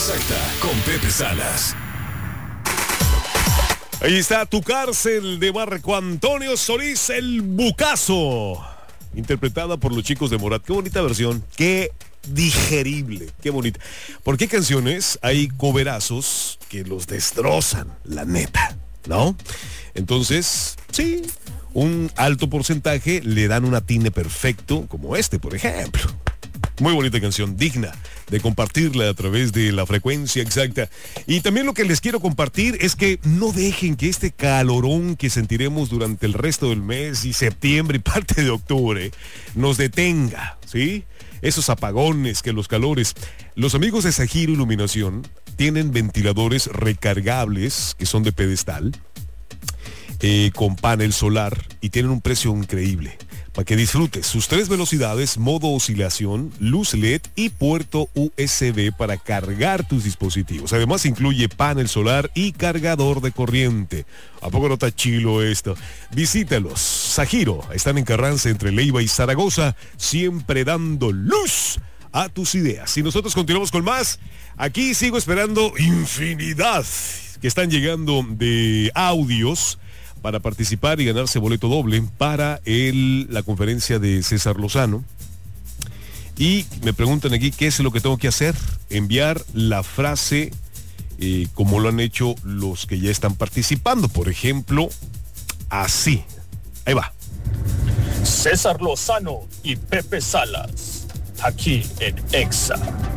Exacta con Pepe Salas. Ahí está Tu Cárcel de Marco Antonio Solís, el Bucazo, interpretada por los Chicos de Morat. Qué bonita versión, qué digerible, qué bonita. ¿Por qué canciones hay coverazos que los destrozan, la neta, no? Entonces, sí, un alto porcentaje le dan un atine perfecto, como este, por ejemplo. Muy bonita canción, digna de compartirla a través de la frecuencia exacta. Y también lo que les quiero compartir es que no dejen que este calorón que sentiremos durante el resto del mes y septiembre y parte de octubre nos detenga, ¿sí? Esos apagones, que los calores. Los amigos de Zahiro Iluminación tienen ventiladores recargables que son de pedestal, con panel solar, y tienen un precio increíble para que disfrutes sus 3 velocidades, modo oscilación, luz LED y puerto USB para cargar tus dispositivos. Además incluye panel solar y cargador de corriente. ¿A poco no está chilo esto? Visítalos. Zahiro, están en Carranza entre Leiva y Zaragoza, siempre dando luz a tus ideas. Y nosotros continuamos con más. Aquí sigo esperando infinidad que están llegando de audios para participar y ganarse boleto doble para la conferencia de César Lozano. Y me preguntan aquí qué es lo que tengo que hacer. Enviar la frase como lo han hecho los que ya están participando. Por ejemplo, así. Ahí va. César Lozano y Pepe Salas, aquí en Exa.